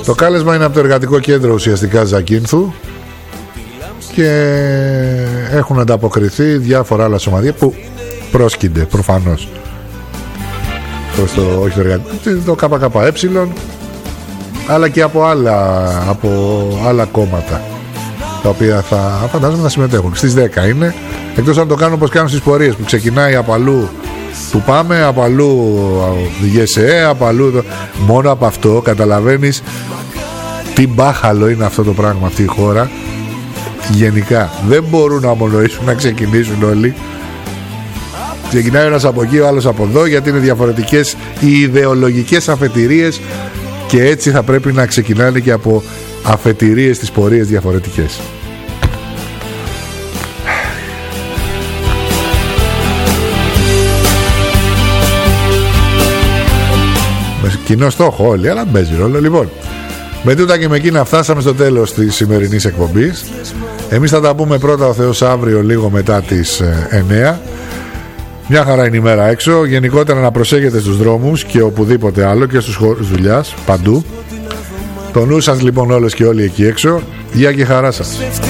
Το κάλεσμα είναι από το Εργατικό Κέντρο ουσιαστικά Ζακίνθου και έχουν ανταποκριθεί διάφορα άλλα σωματεία που πρόσκυνται προφανώς προς το ΚΚΕ, αλλά και από άλλα κόμματα τα οποία θα φαντάζομαι να συμμετέχουν. Στις 10 είναι, εκτός αν το κάνουν όπως κάνουν στις πορείες που ξεκινάει από αλλού που πάμε, από αλλού ΓΕΣΕ, από αλλού. Μόνο από αυτό καταλαβαίνεις τι μπάχαλο είναι αυτό το πράγμα, αυτή η χώρα. Γενικά δεν μπορούν να ομονοήσουν να ξεκινήσουν όλοι. Ξεκινάει ένας από εκεί, ο άλλος από εδώ, γιατί είναι διαφορετικές οι ιδεολογικές αφετηρίες και έτσι θα πρέπει να ξεκινάνε και από αφετηρίες τις πορείες διαφορετικές. Με κοινό στόχο όλοι, αλλά παίζει ρόλο. Λοιπόν, με τούτα και με εκείνα φτάσαμε στο τέλος της σημερινής εκπομπής. Εμείς θα τα πούμε πρώτα ο Θεός αύριο λίγο μετά τις 9. Μια χαρά είναι η μέρα έξω. Γενικότερα να προσέχετε στους δρόμους και οπουδήποτε άλλο και στους χώρους δουλειάς, παντού. Το νου σας λοιπόν όλες και όλοι εκεί έξω. Γεια και χαρά σας.